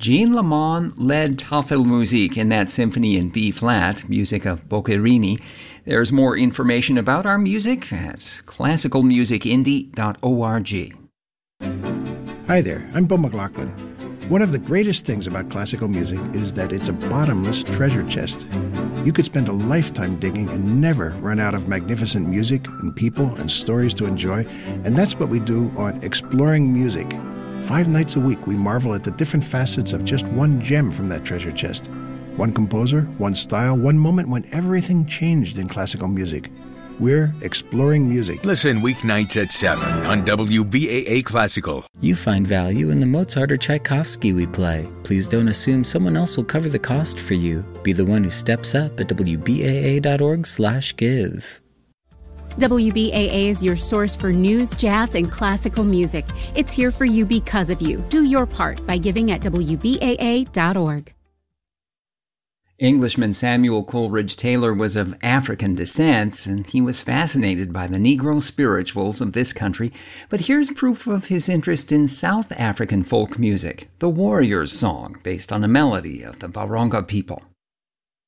Jean Lamont led Tafelmusik in that symphony in B-flat, music of Boccherini. There's more information about our music at classicalmusicindie.org. Hi there, I'm Bill McLaughlin. One of the greatest things about classical music is that it's a bottomless treasure chest. You could spend a lifetime digging and never run out of magnificent music and people and stories to enjoy, and that's what we do on Exploring Music. 5 nights a week, we marvel at the different facets of just one gem from that treasure chest. One composer, one style, one moment when everything changed in classical music. We're Exploring Music. Listen weeknights at 7 on WBAA Classical. You find value in the Mozart or Tchaikovsky we play. Please don't assume someone else will cover the cost for you. Be the one who steps up at WBAA.org/give. WBAA is your source for news, jazz, and classical music. It's here for you because of you. Do your part by giving at WBAA.org. Englishman Samuel Coleridge Taylor was of African descent, and he was fascinated by the Negro spirituals of this country. But here's proof of his interest in South African folk music, the Warriors Song, based on a melody of the Baronga people.